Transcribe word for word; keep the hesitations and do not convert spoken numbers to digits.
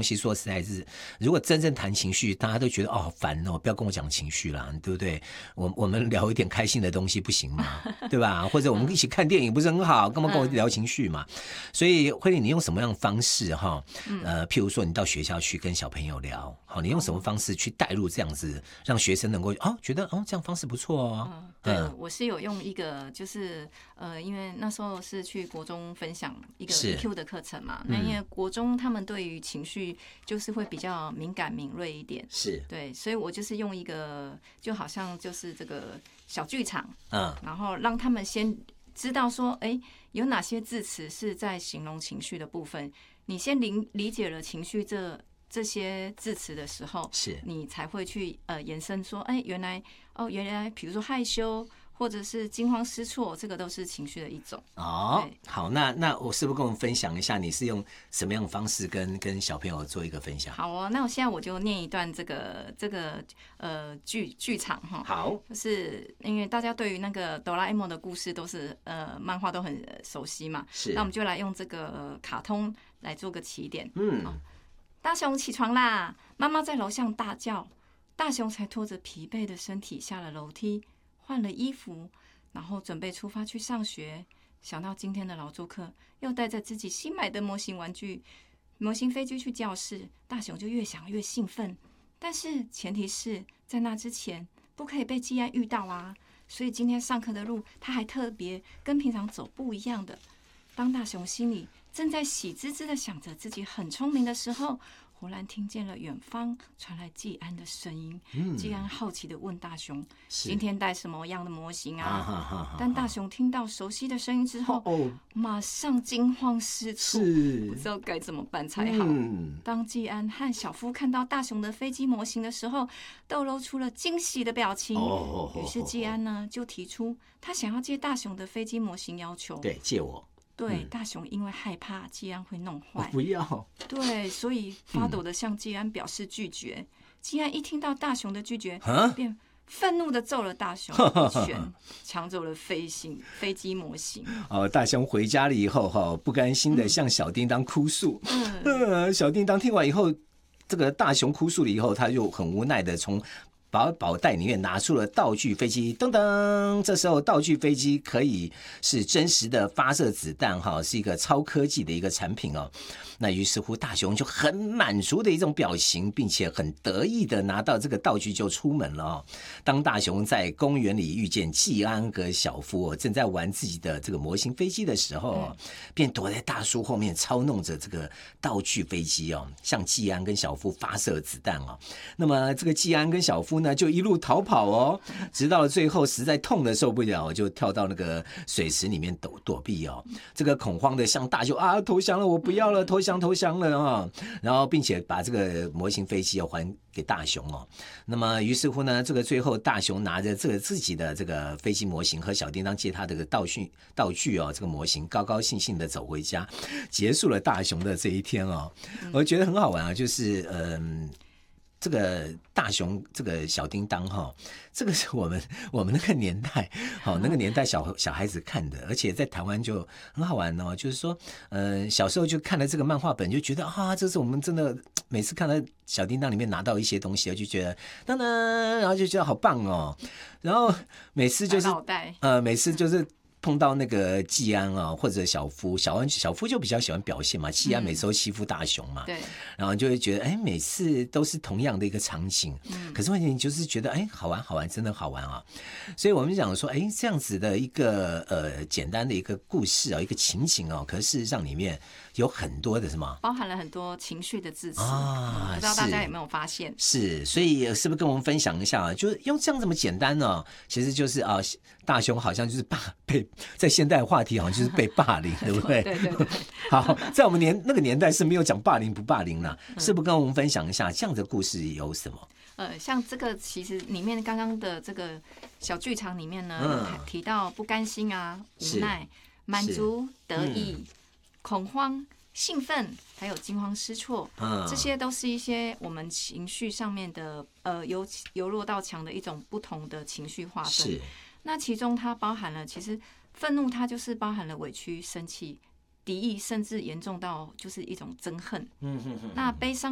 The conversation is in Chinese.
东西说实在是，如果真正谈情绪，大家都觉得哦好烦哦，不要跟我讲情绪啦，对不对？我我们聊一点开心的东西不行吗？对吧？或者我们一起看电影不是很好，干嘛跟我聊情绪嘛？所以慧玲，你用什么样的方式哈？呃，譬如说你到学校去跟小朋友聊，好，你用什么方式去带入这样子，让学生能够哦觉得哦这样方式不错哦。 嗯，对，嗯、我是有用一个就是呃，因为那时候是去国中分享一个 E Q 的课程嘛，那因为国中他们对于情绪就是会比较敏感敏锐一点， 是对，所以我就是用一个就好像就是这个小剧场，嗯，然后让他们先知道说，哎，有哪些字词是在形容情绪的部分，你先理理解了情绪这。这些字词的时候，是你才会去呃延伸说，哎，原来哦，原来比如说害羞或者是惊慌失措，这个都是情绪的一种。 哦，好，那那我是不是跟我们分享一下，你是用什么样的方式跟跟小朋友做一个分享？ 好哦，那我现在我就念一段这个这个呃剧剧场哈。 好， 就是因为大家对于那个哆啦 A 梦的故事都是呃漫画都很熟悉嘛，是，那我们就来用这个卡通来做个起点。嗯。大雄起床啦！妈妈在楼上大叫。大雄才拖着疲惫的身体下了楼梯，换了衣服，然后准备出发去上学。想到今天的劳作课，又带着自己新买的模型玩具、模型飞机去教室，大雄就越想越兴奋。但是前提是在那之前不可以被季安遇到啊！所以今天上课的路，他还特别跟平常走不一样的。当大雄心里正在喜滋滋的想着自己很聪明的时候，忽然听见了远方传来季安的声音。嗯、季安好奇的问大雄：“今天带什么样的模型啊？”啊哈哈哈，但大雄听到熟悉的声音之后，哦哦马上惊慌失措，不知道该怎么办才好。嗯、当季安和小夫看到大雄的飞机模型的时候，都露出了惊喜的表情。哦、于是季安呢就提出他想要借大雄的飞机模型要求。 对，借我。 对，大雄因为害怕季安会弄坏， 不要。 对，所以发抖的向季安表示拒绝。季安一听到大雄的拒绝，便愤怒的揍了大雄一拳，抢走了飞行飞机模型。 哦，大雄回家了以后，哈，不甘心的向小叮当哭诉。嗯，呃、小叮当听完以后，这个大雄哭诉了以后，他就很无奈的从宝宝袋里面拿出了道具飞机，噔噔！这时候道具飞机可以是真实的发射子弹，哈，是一个超科技的一个产品哦。那于是乎，大雄就很满足的一种表情，并且很得意的拿到这个道具就出门了哦。当大雄在公园里遇见季安和小夫、哦、正在玩自己的这个模型飞机的时候、哦，便躲在大树后面操弄着这个道具飞机哦，向季安跟小夫发射子弹哦。那么这个季安跟小夫呢，就一路逃跑哦，直到最后实在痛得受不了，就跳到那个水池里面躲躲避哦。这个恐慌的向大雄啊投降了，我不要了，投降投降了啊！然后并且把这个模型飞机要还给大雄哦。那么于是乎呢，这个最后大雄拿着这个自己的这个飞机模型和小叮当借他这个道具道具哦，这个模型高高兴兴的走回家，结束了大雄的这一天哦。我觉得很好玩啊，就是嗯。这个大雄，这个小叮当哈，这个是我们我们那个年代，好那个年代小小孩子看的，而且在台湾就很好玩哦。就是说，呃，小时候就看了这个漫画本，就觉得啊，这是我们真的每次看到小叮当里面拿到一些东西，就觉得当当，然后就觉得好棒哦。然后每次就是呃，每次就是。碰到那个季安啊，或者小夫，小安小夫就比较喜欢表现嘛，季安每次都欺负大雄嘛，对、嗯，然后就会觉得，哎，每次都是同样的一个场景，嗯，可是问题就是觉得，哎，好玩好玩，真的好玩啊，所以我们讲说，哎，这样子的一个呃简单的一个故事啊，一个情景哦，可是事实上里面有很多的什么， 包含了很多情绪的字词啊、嗯，不知道大家有没有发现？ 是，所以是不是跟我们分享一下啊？就是用这样这么简单呢、哦，其实就是啊，大雄好像就是霸被。在现代话题好像就是被霸凌，对不对？ 对对对。 好，在我们年那个年代是没有讲霸凌不霸凌啦，是不是跟我们分享一下这样的故事有什么？ 呃，像这个其实里面刚刚的这个小剧场里面呢，嗯、提到不甘心啊、无奈、满足、得意、嗯、恐慌、兴奋，还有惊慌失措，嗯、这些都是一些我们情绪上面的呃由由弱到强的一种不同的情绪划分。是。那其中它包含了，其实愤怒它就是包含了委屈、生气、敌意，甚至严重到就是一种憎恨。嗯哼哼。那悲伤。